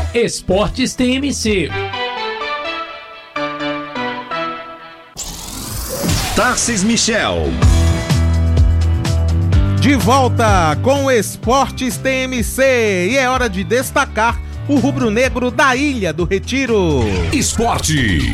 Esportes TMC. Tarcísio Michel. De volta com o Esportes TMC e é hora de destacar o rubro-negro da Ilha do Retiro. Esporte.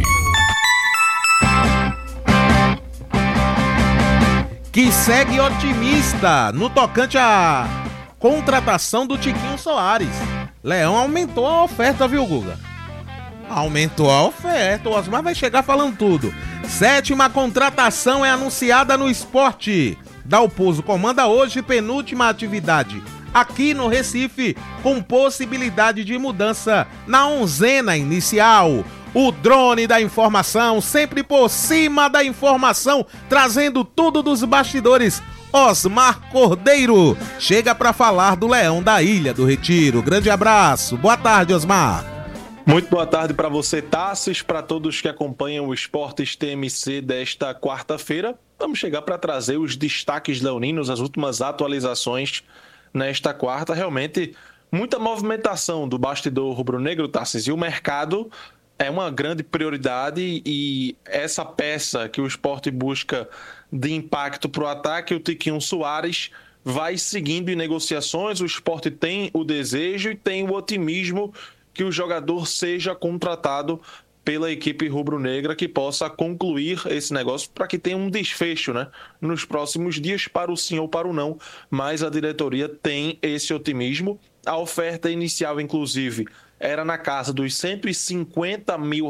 Que segue otimista no tocante à contratação do Tiquinho Soares. Leão aumentou a oferta, viu, Guga? Aumentou a oferta, o Osmar vai chegar falando tudo. 7ª contratação é anunciada no esporte. Dalpozo comanda hoje penúltima atividade aqui no Recife, com possibilidade de mudança na 11ª inicial. O drone da informação, sempre por cima da informação, trazendo tudo dos bastidores. Osmar Cordeiro chega para falar do Leão da Ilha do Retiro. Grande abraço, boa tarde, Osmar. Muito boa tarde para você, Tassis, para todos que acompanham o Esportes TMC desta quarta-feira. Vamos chegar para trazer os destaques leoninos, as últimas atualizações nesta quarta. Realmente, muita movimentação do bastidor rubro-negro, Tassis, e o mercado é uma grande prioridade, e essa peça que o Sport busca de impacto para o ataque, o Tiquinho Soares, vai seguindo em negociações. O Sport tem o desejo e tem o otimismo que o jogador seja contratado pela equipe rubro-negra, que possa concluir esse negócio para que tenha um desfecho, né, nos próximos dias, para o sim ou para o não. Mas a diretoria tem esse otimismo. A oferta inicial, inclusive, era na casa dos R$150 mil,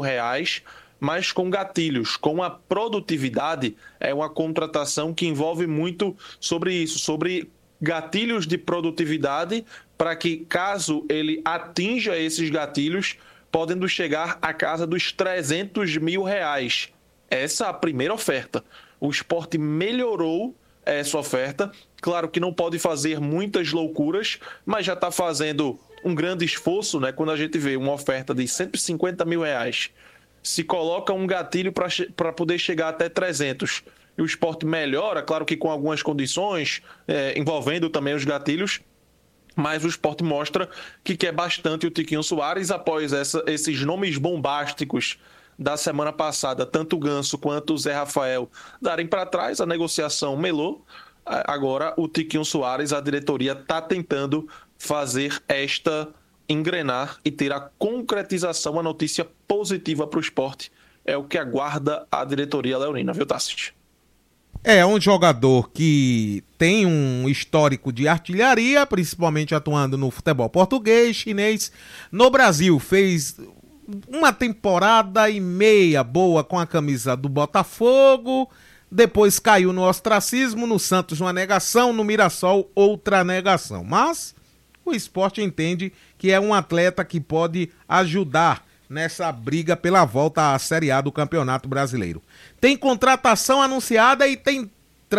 mas com gatilhos, com a produtividade. É uma contratação que envolve muito sobre isso, sobre gatilhos de produtividade, para que, caso ele atinja esses gatilhos, podendo chegar à casa dos R$300 mil. Essa é a primeira oferta. O Sport melhorou essa oferta. Claro que não pode fazer muitas loucuras, mas já está fazendo um grande esforço, né? Quando a gente vê uma oferta de R$150 mil, se coloca um gatilho para poder chegar até 300. E o Sport melhora, claro que com algumas condições, envolvendo também os gatilhos, mas o Sport mostra que quer bastante o Tiquinho Soares. Após esses nomes bombásticos da semana passada, tanto o Ganso quanto o Zé Rafael darem para trás, a negociação melou. Agora o Tiquinho Soares, a diretoria está tentando fazer esta engrenar e ter a concretização, a notícia positiva para o Sport. É o que aguarda a diretoria leonina, viu, Tassit? É um jogador que tem um histórico de artilharia, principalmente atuando no futebol português, chinês. No Brasil fez uma temporada e meia boa com a camisa do Botafogo, depois caiu no ostracismo, no Santos uma negação, no Mirassol outra negação. Mas o Sport entende que é um atleta que pode ajudar nessa briga pela volta à Série A do Campeonato Brasileiro. Tem contratação anunciada e tem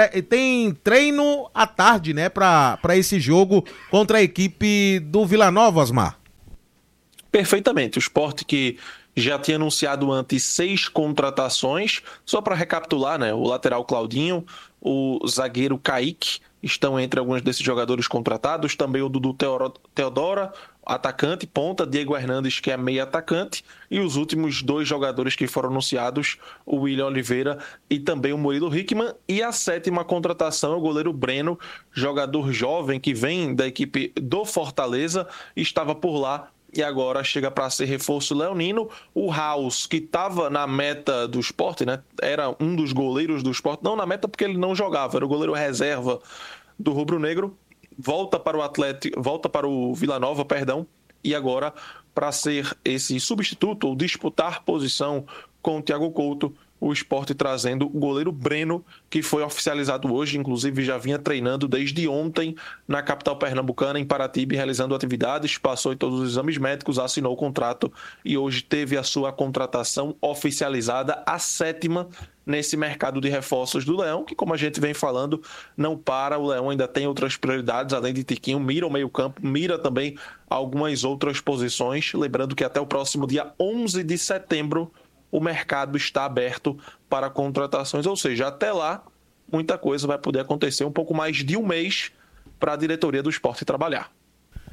treino à tarde, né, para esse jogo contra a equipe do Vila Nova, Osmar. Perfeitamente. O Sport, que já tinha anunciado antes 6 contratações, só para recapitular, né, o lateral Claudinho, o zagueiro Kaique estão entre alguns desses jogadores contratados, também o Dudu Teodora, atacante, ponta, Diego Hernandes, que é meio atacante, e os últimos 2 jogadores que foram anunciados, o William Oliveira e também o Murilo Hickman. E a 7ª contratação é o goleiro Breno, jogador jovem que vem da equipe do Fortaleza, estava por lá e agora chega para ser reforço leonino. O House, que estava na meta do Sport, né? Era um dos goleiros do Sport, não na meta porque ele não jogava, era o goleiro reserva do Rubro Negro, volta para o Vila Nova, e agora para ser esse substituto ou disputar posição com o Thiago Couto, o Sport trazendo o goleiro Breno, que foi oficializado hoje, inclusive já vinha treinando desde ontem na capital pernambucana, em Paratibe, realizando atividades, passou em todos os exames médicos, assinou o contrato e hoje teve a sua contratação oficializada, a 7ª nesse mercado de reforços do Leão, que, como a gente vem falando, não para. O Leão ainda tem outras prioridades, além de Tiquinho, mira o meio-campo, mira também algumas outras posições. Lembrando que até o próximo dia 11 de setembro o mercado está aberto para contratações, ou seja, até lá muita coisa vai poder acontecer, um pouco mais de um mês para a diretoria do Sport trabalhar.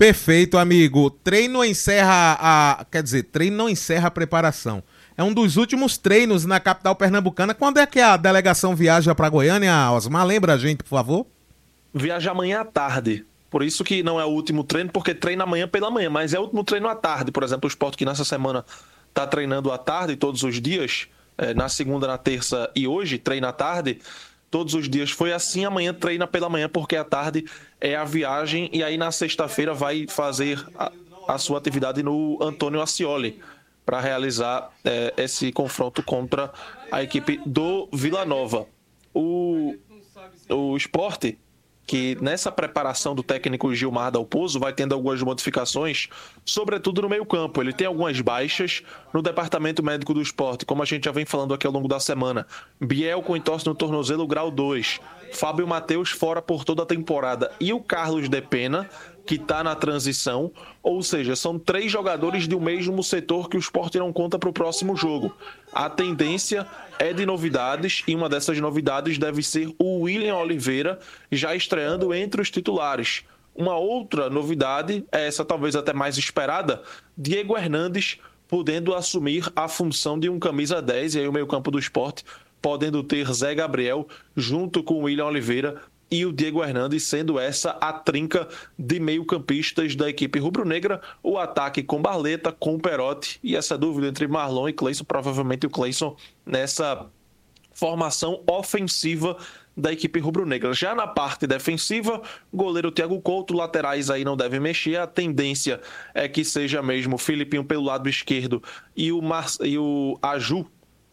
Perfeito, amigo. Treino não encerra a preparação. É um dos últimos treinos na capital pernambucana. Quando é que a delegação viaja para Goiânia, Osmar? Lembra a gente, por favor? Viaja amanhã à tarde. Por isso que não é o último treino, porque treina amanhã pela manhã, mas é o último treino à tarde. Por exemplo, o Sport que nessa semana está treinando à tarde todos os dias, na segunda, na terça e hoje treina à tarde. Todos os dias foi assim, amanhã treina pela manhã, porque à tarde é a viagem, e aí na sexta-feira vai fazer a sua atividade no Antônio Ascioli, para realizar esse confronto contra a equipe do Vila Nova. O Sport, que nessa preparação do técnico Gilmar Dalpozo vai tendo algumas modificações, sobretudo no meio-campo. Ele tem algumas baixas no departamento médico do Sport, como a gente já vem falando aqui ao longo da semana. Biel com entorse no tornozelo grau 2, Fábio Matheus fora por toda a temporada e o Carlos de Pena, que está na transição, ou seja, são 3 jogadores de um mesmo setor que o Sport não conta para o próximo jogo. A tendência é de novidades, e uma dessas novidades deve ser o William Oliveira, já estreando entre os titulares. Uma outra novidade, essa talvez até mais esperada, Diego Hernandes podendo assumir a função de um camisa 10, e aí o meio-campo do Sport podendo ter Zé Gabriel junto com o William Oliveira e o Diego Hernandes, sendo essa a trinca de meio-campistas da equipe rubro-negra. O ataque com Barleta, com Perotti, e essa dúvida entre Marlon e Cleison, provavelmente o Cleison nessa formação ofensiva da equipe rubro-negra. Já na parte defensiva, goleiro Thiago Couto, laterais aí não devem mexer, a tendência é que seja mesmo o Filipinho pelo lado esquerdo e o Aju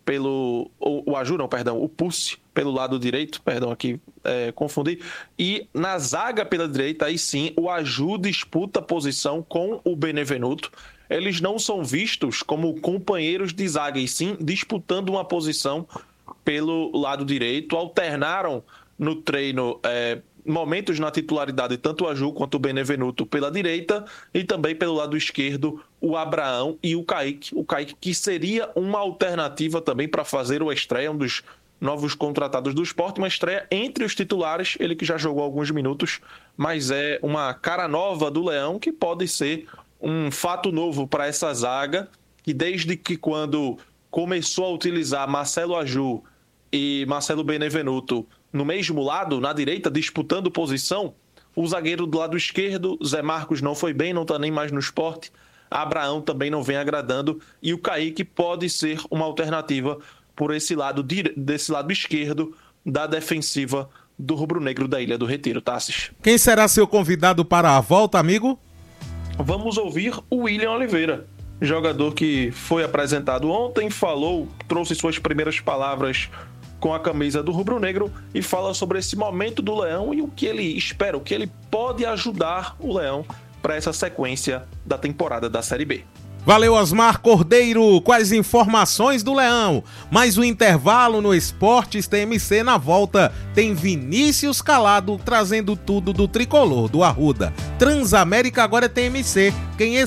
o Pussi pelo lado direito, confundi. E na zaga pela direita, aí sim, o Aju disputa a posição com o Benevenuto. Eles não são vistos como companheiros de zaga, e sim disputando uma posição pelo lado direito. Alternaram no treino momentos na titularidade, tanto o Aju quanto o Benevenuto pela direita, e também pelo lado esquerdo o Abraão e o Kaique. O Kaique, que seria uma alternativa também para fazer uma estreia, um dos novos contratados do Sport, uma estreia entre os titulares, ele que já jogou alguns minutos, mas é uma cara nova do Leão, que pode ser um fato novo para essa zaga, que desde que quando começou a utilizar Marcelo Aju e Marcelo Benevenuto no mesmo lado, na direita, disputando posição, o zagueiro do lado esquerdo, Zé Marcos, não foi bem, não está nem mais no Sport, Abraão também não vem agradando, e o Kaique pode ser uma alternativa por esse lado, desse lado esquerdo da defensiva do rubro-negro da Ilha do Retiro, Tassis. Quem será seu convidado para a volta, amigo? Vamos ouvir o William Oliveira, jogador que foi apresentado ontem, trouxe suas primeiras palavras com a camisa do rubro-negro e fala sobre esse momento do Leão e o que ele espera, o que ele pode ajudar o Leão para essa sequência da temporada da Série B. Valeu, Osmar Cordeiro, com as informações do Leão. Mais um intervalo no Esportes TMC. Na volta tem Vinícius Calado trazendo tudo do tricolor do Arruda. Transamérica agora é TMC. Quem